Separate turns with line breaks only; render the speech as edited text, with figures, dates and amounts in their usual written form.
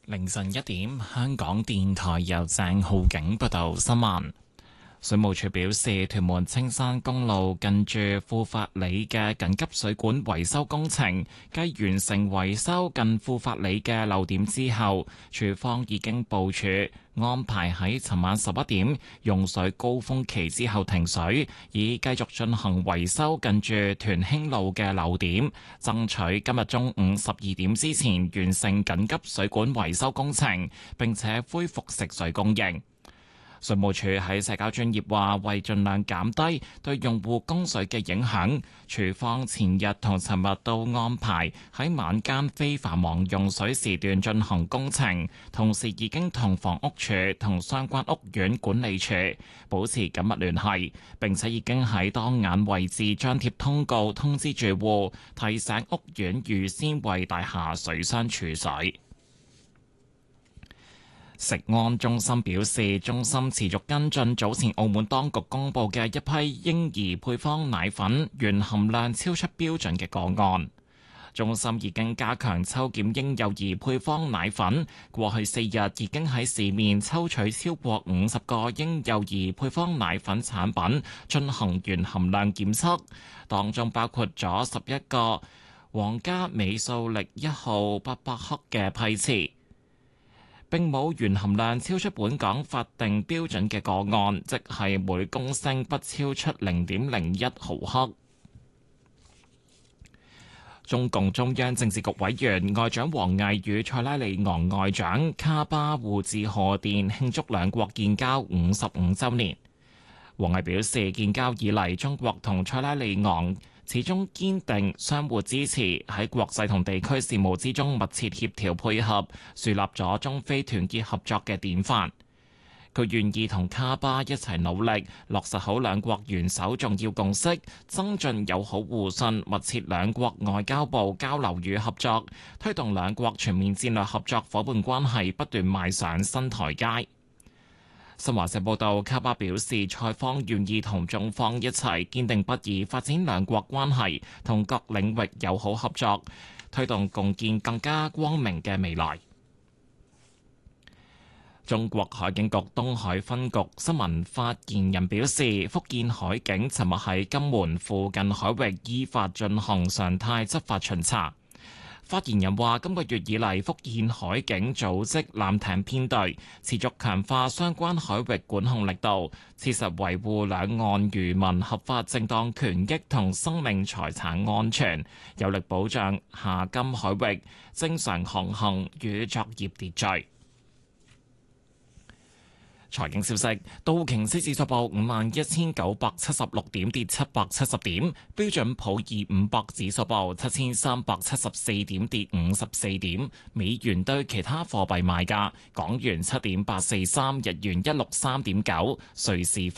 凌晨1點，香港電台由鄭浩景報道新聞。水務署表示，屯門青山公路近住富發里嘅緊急水管維修工程，繼完成維修近富發里嘅漏點之後，署方已經部署安排喺尋晚11點用水高峰期之後停水，以繼續進行維修近住屯興路嘅漏點，爭取今日中午12點之前完成緊急水管維修工程，並且恢復食水供應。水務署喺社交專頁話，為盡量減低對用戶供水嘅影響，署方前日同尋日都安排喺晚間非繁忙用水時段進行工程，同時已經同房屋署同相關屋苑管理處保持緊密聯繫，並且已經喺當眼位置張貼通告通知住戶，提醒屋苑預先為大廈水箱儲水。食安中心表示，中心持續跟進早前澳門當局公布嘅一批嬰兒配方奶粉鉛含量超出標準嘅個案。中心已經加強抽檢嬰幼兒配方奶粉，過去4日已經喺市面抽取超過50個嬰幼兒配方奶粉產品進行鉛含量檢測，當中包括咗11個皇家美素力1號800克嘅批次，並冇鉛含量超出本港法定標準嘅個案，即係每公升不超出0.01毫克。中共中央政治局委員外長王毅與塞拉利昂外長卡巴互致賀電，慶祝兩國建交55週年。王毅表示，建交以嚟，中國同塞拉利昂始終堅定相互支持，喺國際同地區事務之中密切協調配合，樹立咗中非團結合作嘅典範。佢願意同卡巴一齊努力，落實好兩國元首重要共識，增進友好互信，密切兩國外交部交流與合作，推動兩國全面戰略合作夥伴關係不斷邁上新台階。新華社報道，卡巴表示，塞方願意同中方一齊堅定不移發展兩國關係同各領域友好合作，推動共建更加光明嘅未來。中國海警局東海分局新聞發言人表示，福建海警尋日喺金門附近海域依法進行常態執法巡查。發言人話，今個月以嚟，福建海警組織艦艇編隊，持續強化相關海域管控力度，切實維護兩岸漁民合法正當權益同生命財產安全，有力保障廈金海域正常航行與作業秩序。財經消息，道瓊斯指數報51,976點，跌770點；標準普爾500指數報7,374點，跌54點。美元對其他貨幣賣價：港元7.843，日元163.9，瑞士